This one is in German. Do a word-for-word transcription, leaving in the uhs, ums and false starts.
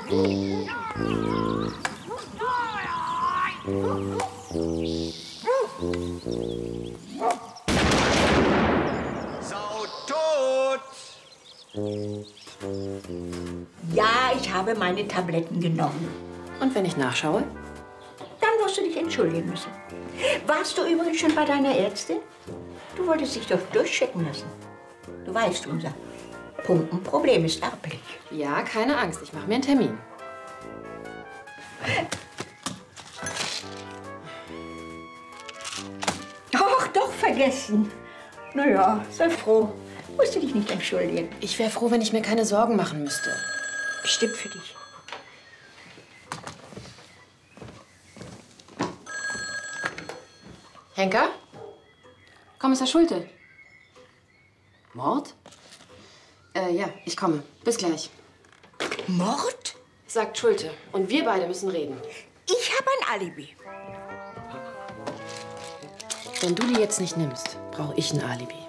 Sau tot! Ja, ich habe meine Tabletten genommen. Und wenn ich nachschaue? Dann wirst du dich entschuldigen müssen. Warst du übrigens schon bei deiner Ärztin? Du wolltest dich doch durchchecken lassen. Du weißt, unser Pumpenproblem ist erblich. Ja, keine Angst. Ich mache mir einen Termin. Ach, doch vergessen. Na ja, sei froh. Musst du dich nicht entschuldigen. Ich wäre froh, wenn ich mir keine Sorgen machen müsste. Bestimmt für dich. Henker? Kommissar Schulte? Mord? Äh, ja, ich komme. Bis gleich. Mord? Sagt Schulte. Und wir beide müssen reden. Ich habe ein Alibi. Wenn du die jetzt nicht nimmst, brauche ich ein Alibi.